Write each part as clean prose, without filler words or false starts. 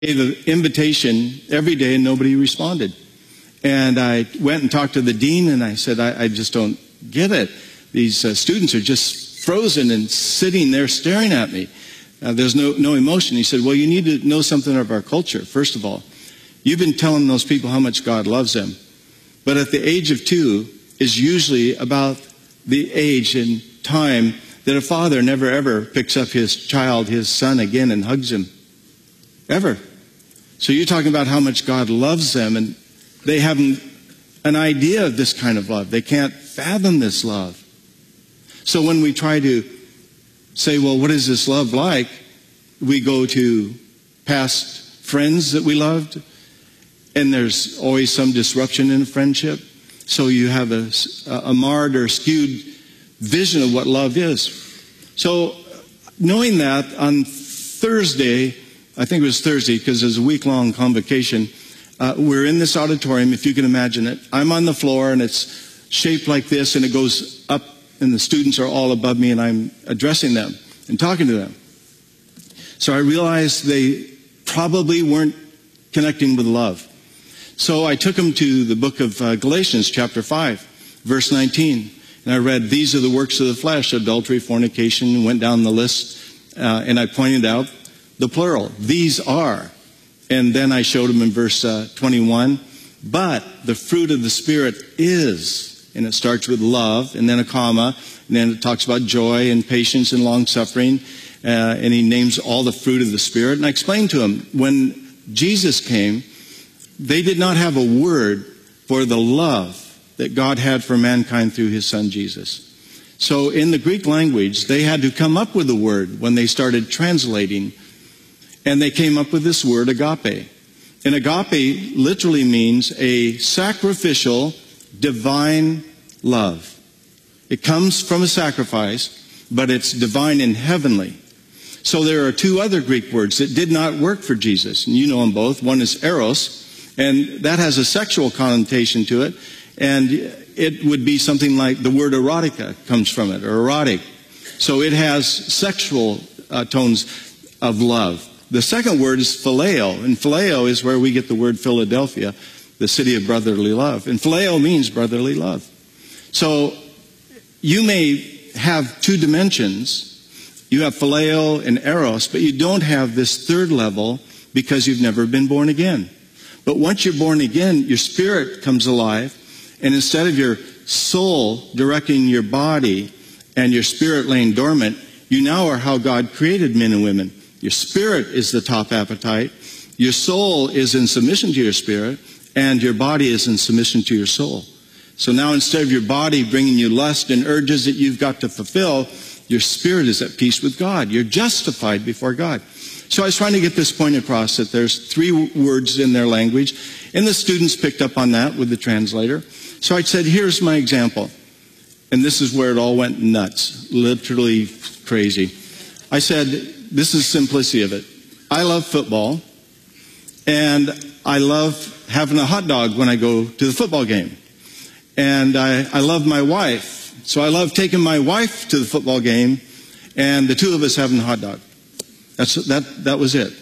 gave an invitation every day and nobody responded. And I went and talked to the dean and I said, I just don't get it. These students are just frozen and sitting there staring at me. There's no emotion. He said, well, you need to know something of our culture. First of all, you've been telling those people how much God loves them. But at the age of 2 is usually about the age and time that a father never ever picks up his child, his son again and hugs him. Ever. So you're talking about how much God loves them, and they haven't an idea of this kind of love. They can't fathom this love. So when we try to say, well, what is this love like? We go to past friends that we loved, and there's always some disruption in a friendship. So you have a marred or skewed vision of what love is. So knowing that, on Thursday, I think it was Thursday because there's a week-long convocation, we're in this auditorium, if you can imagine it. I'm on the floor, and it's shaped like this, and it goes up, and the students are all above me, and I'm addressing them and talking to them. So I realized they probably weren't connecting with love. So I took them to the book of Galatians, chapter 5, verse 19. And I read, these are the works of the flesh, adultery, fornication, went down the list, and I pointed out the plural. These are. And then I showed them in verse 21, but the fruit of the Spirit is, and it starts with love, and then a comma, and then it talks about joy and patience and long-suffering, and he names all the fruit of the Spirit. And I explained to him, when Jesus came, they did not have a word for the love that God had for mankind through his son Jesus. So in the Greek language, they had to come up with a word when they started translating. And they came up with this word, agape. And agape literally means a sacrificial, divine love. It comes from a sacrifice, but it's divine and heavenly. So there are 2 other Greek words that did not work for Jesus. And you know them both. One is eros, and that has a sexual connotation to it. And it would be something like the word erotica comes from it, or erotic. So it has sexual tones of love. The second word is phileo, and phileo is where we get the word Philadelphia, the city of brotherly love. And phileo means brotherly love. So you may have 2 dimensions. You have phileo and eros, but you don't have this third level because you've never been born again. But once you're born again, your spirit comes alive, and instead of your soul directing your body and your spirit laying dormant, you now are how God created men and women. Your spirit is the top appetite. Your soul is in submission to your spirit, and your body is in submission to your soul. So now instead of your body bringing you lust and urges that you've got to fulfill, your spirit is at peace with God. You're justified before God. So I was trying to get this point across, that there's 3 words in their language, and the students picked up on that with the translator. So I said, here's my example. And this is where it all went nuts, literally crazy. I said, this is the simplicity of it. I love football, and I love having a hot dog when I go to the football game. And I love my wife, so I love taking my wife to the football game, and the 2 of us having a hot dog. That was it.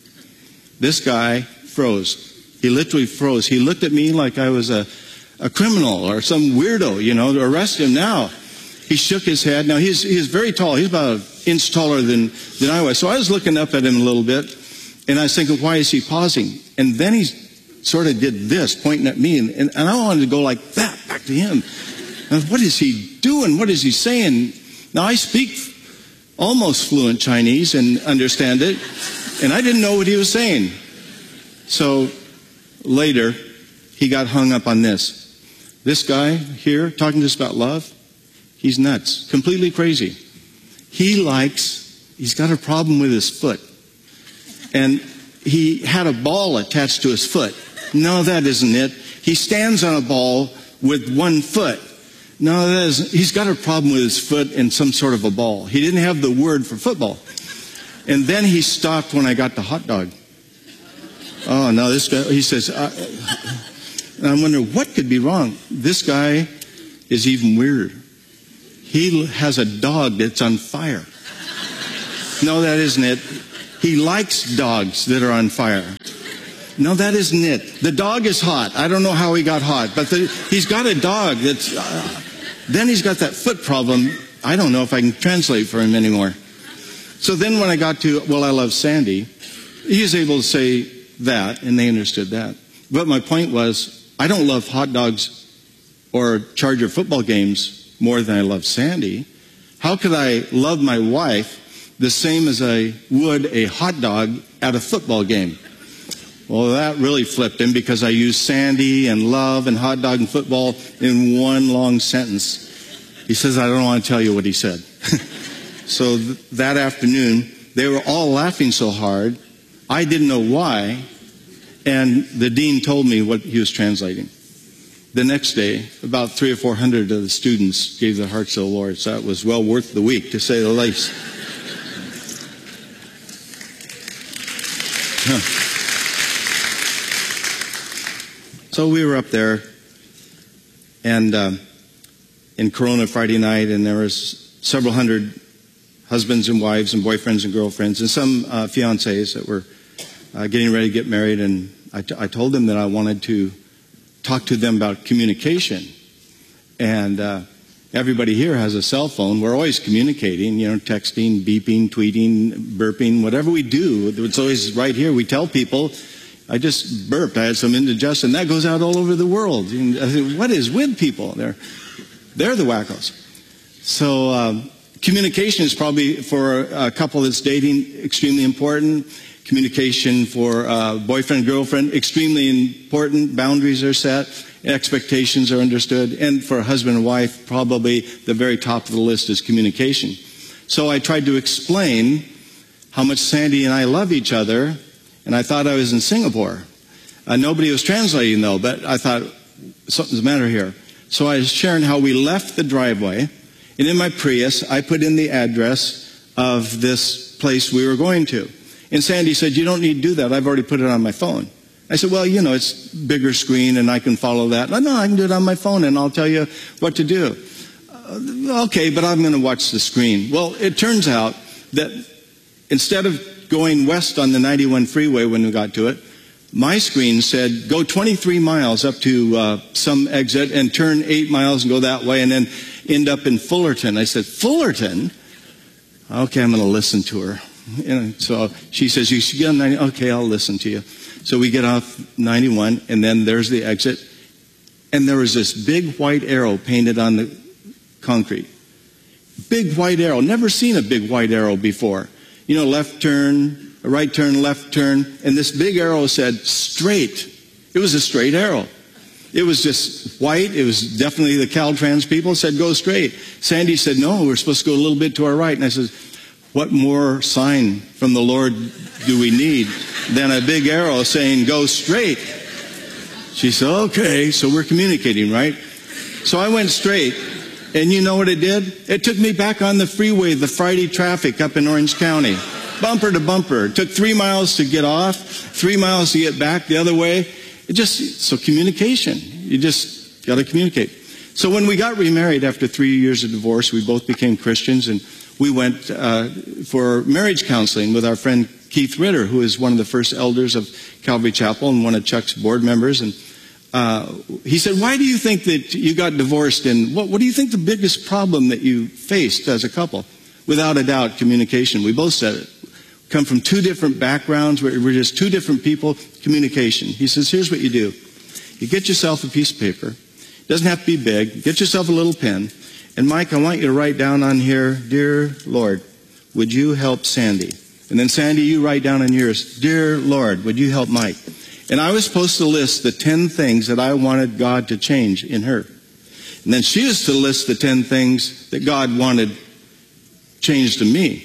This guy froze. He literally froze. He looked at me like I was a criminal or some weirdo, to arrest him now. He shook his head. Now, he's very tall. He's about an inch taller than I was. So I was looking up at him a little bit, and I was thinking, why is he pausing? And then he sort of did this, pointing at me, and I wanted to go like that back to him. And what is he doing? What is he saying? Now, I speak almost fluent Chinese and understand it, and I didn't know what he was saying. So later, he got hung up on this. This guy here talking to us about love, he's nuts, completely crazy. He's got a problem with his foot. And he had a ball attached to his foot. No, that isn't it. He stands on a ball with one foot. No, that isn't. He's got a problem with his foot and some sort of a ball. He didn't have the word for football. And then he stopped when I got the hot dog. Oh, no, this guy, he says, and I'm wondering what could be wrong. This guy is even weirder. He has a dog that's on fire. No, that isn't it. He likes dogs that are on fire. No, that isn't it. The dog is hot. I don't know how he got hot, but he's got a dog that's... then he's got that foot problem. I don't know if I can translate for him anymore. So then when I got to, well, I love Sandy, he was able to say that, and they understood that. But my point was, I don't love hot dogs or Charger football games more than I love Sandy. How could I love my wife the same as I would a hot dog at a football game? Well, that really flipped him because I used Sandy and love and hot dog and football in one long sentence. He says, I don't want to tell you what he said. So that afternoon, they were all laughing so hard, I didn't know why, and the dean told me what he was translating. The next day, about 300 or 400 of the students gave their hearts to the Lord, so that was well worth the week, to say the least. So we were up there, and in Corona Friday night, and there was several hundred husbands and wives and boyfriends and girlfriends, and some fiancés that were getting ready to get married, and I told them that I wanted to talk to them about communication. And everybody here has a cell phone. We're always communicating, texting, beeping, tweeting, burping, whatever we do. It's always right here. We tell people, I just burped. I had some indigestion. That goes out all over the world. And I think, what is with people? They're the wackos. So communication is probably, for a couple that's dating, extremely important. Communication for boyfriend, girlfriend, extremely important. Boundaries are set. Expectations are understood. And for a husband and wife, probably the very top of the list is communication. So I tried to explain how much Sandy and I love each other, and I thought I was in Singapore. Nobody was translating, though, but I thought something's the matter here. So I was sharing how we left the driveway, and in my Prius, I put in the address of this place we were going to. And Sandy said, you don't need to do that. I've already put it on my phone. I said, well, it's bigger screen and I can follow that. No, I can do it on my phone and I'll tell you what to do. Okay, but I'm going to watch the screen. Well, it turns out that instead of going west on the 91 freeway when we got to it, my screen said, go 23 miles up to some exit and turn 8 miles and go that way and then end up in Fullerton. I said, Fullerton? Okay, I'm going to listen to her. So she says, you should get on 90. Okay, I'll listen to you. So we get off 91, and then there's the exit. And there was this big white arrow painted on the concrete. Big white arrow. Never seen a big white arrow before. Left turn, right turn, left turn. And this big arrow said straight. It was a straight arrow. It was just white. It was definitely the Caltrans people said go straight. Sandy said, no, we're supposed to go a little bit to our right. And I said, what more sign from the Lord do we need than a big arrow saying, go straight? She said, okay, so we're communicating, right? So I went straight, and you know what it did? It took me back on the freeway, the Friday traffic up in Orange County, bumper to bumper. It took 3 miles to get off, 3 miles to get back the other way. So communication, you just got to communicate. So when we got remarried after 3 years of divorce, we both became Christians, and we went for marriage counseling with our friend Keith Ritter, who is one of the first elders of Calvary Chapel and one of Chuck's board members. And he said, why do you think that you got divorced? And what do you think the biggest problem that you faced as a couple? Without a doubt, communication. We both said it. Come from two different backgrounds. We're just two different people. Communication. He says, here's what you do. You get yourself a piece of paper. It doesn't have to be big. Get yourself a little pen. And Mike, I want you to write down on here, dear Lord, would you help Sandy? And then Sandy, you write down on yours, dear Lord, would you help Mike? And I was supposed to list the 10 things that I wanted God to change in her. And then she was to list the 10 things that God wanted changed in me.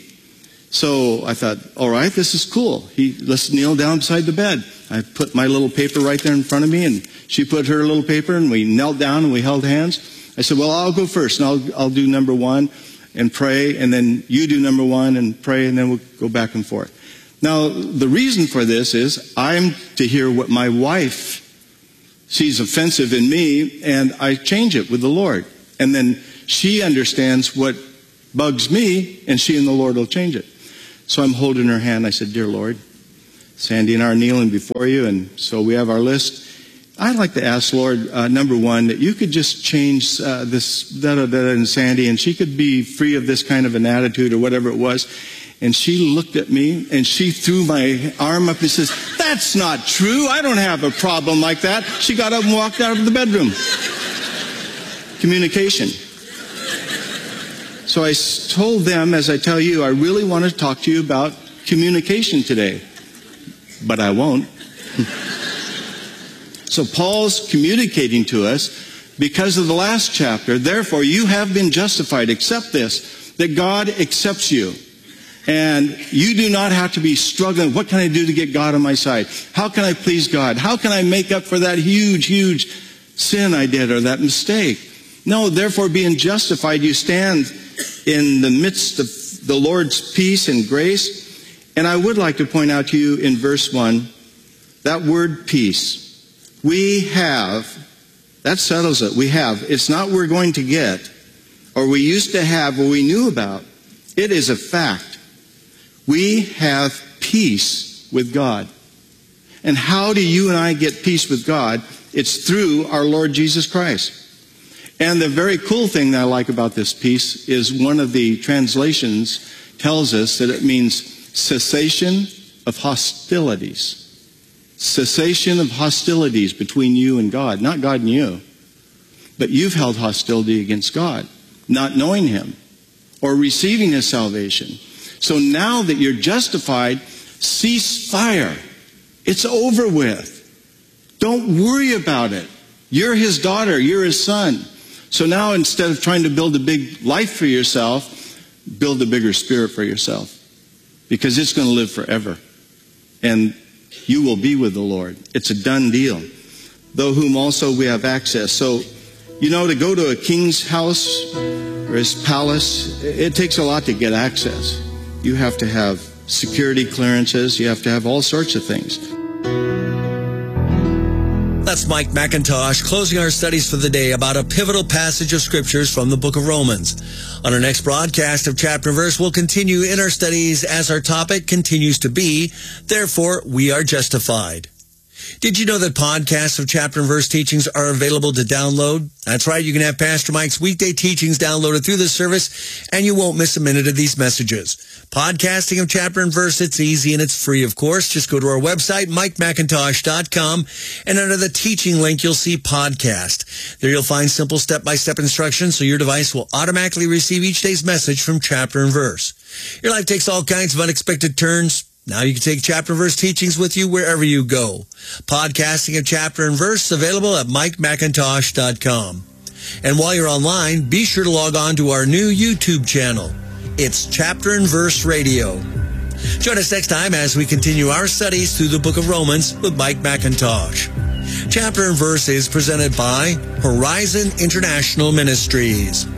So I thought, all right, this is cool. Let's kneel down beside the bed. I put my little paper right there in front of me, and she put her little paper, and we knelt down and we held hands. I said, well, I'll go first, and I'll do number 1 and pray, and then you do number 1 and pray, and then we'll go back and forth. Now, the reason for this is I'm to hear what my wife sees offensive in me, and I change it with the Lord. And then she understands what bugs me, and she and the Lord will change it. So I'm holding her hand. I said, "Dear Lord, Sandy and I are kneeling before you, and so we have our list. I'd like to ask, Lord, number one, that you could just change this da-da-da in Sandy, and she could be free of this kind of an attitude or whatever it was." And she looked at me, and she threw my arm up and says, "That's not true. I don't have a problem like that." She got up and walked out of the bedroom. Communication. So I told them, as I tell you, I really want to talk to you about communication today. But I won't. So Paul's communicating to us because of the last chapter. Therefore, you have been justified. Accept this, that God accepts you. And you do not have to be struggling. What can I do to get God on my side? How can I please God? How can I make up for that huge, huge sin I did or that mistake? No, therefore, being justified, you stand in the midst of the Lord's peace and grace. And I would like to point out to you in verse 1, that word peace. We have, that settles it. We have. It's not we're going to get, or we used to have, or we knew about. It is a fact. We have peace with God. And how do you and I get peace with God? It's through our Lord Jesus Christ. And the very cool thing that I like about this peace is one of the translations tells us that it means cessation of hostilities. Cessation of hostilities between you and God. Not God and you. But you've held hostility against God, not knowing Him or receiving His salvation. So now that you're justified, cease fire. It's over with. Don't worry about it. You're His daughter. You're His son. So now instead of trying to build a big life for yourself, build a bigger spirit for yourself. Because it's going to live forever. And you will be with the Lord. It's a done deal. Though whom also we have access. So, you know, to go to a king's house or his palace, it takes a lot to get access. You have to have security clearances. You have to have all sorts of things. That's Mike McIntosh closing our studies for the day about a pivotal passage of scriptures from the book of Romans. On our next broadcast of Chapter and Verse, we'll continue in our studies as our topic continues to be, therefore, we are justified. Did you know that podcasts of Chapter and Verse teachings are available to download? That's right, you can have Pastor Mike's weekday teachings downloaded through this service, and you won't miss a minute of these messages. Podcasting of Chapter and Verse, it's easy and it's free, of course. Just go to our website, MikeMcIntosh.com, and under the teaching link, you'll see podcast. There you'll find simple step-by-step instructions so your device will automatically receive each day's message from Chapter and Verse. Your life takes all kinds of unexpected turns. Now you can take Chapter and Verse teachings with you wherever you go. Podcasting of Chapter and Verse available at MikeMcIntosh.com. And while you're online, be sure to log on to our new YouTube channel. It's Chapter and Verse Radio. Join us next time as we continue our studies through the book of Romans with Mike McIntosh. Chapter and Verse is presented by Horizon International Ministries.